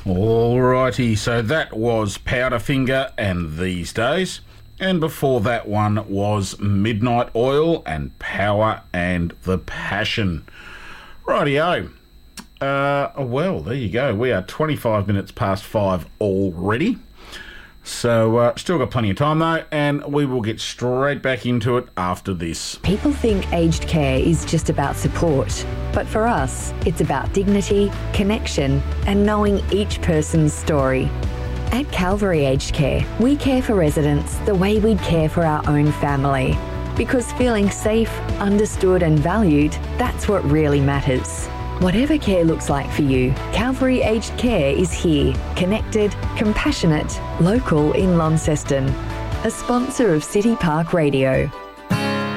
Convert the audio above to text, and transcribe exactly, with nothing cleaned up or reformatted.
Alrighty, so that was Powderfinger and These Days. And before that one was Midnight Oil and Power and the Passion. Rightio. Uh, well, there you go. We are twenty-five minutes past five already. So, uh, still got plenty of time though, and we will get straight back into it after this. People think aged care is just about support, but for us, it's about dignity, connection, and knowing each person's story. At Calvary Aged Care, we care for residents the way we'd care for our own family. Because feeling safe, understood, and valued, that's what really matters. Whatever care looks like for you, Calvary Aged Care is here, connected, compassionate, local in Launceston. A sponsor of City Park Radio.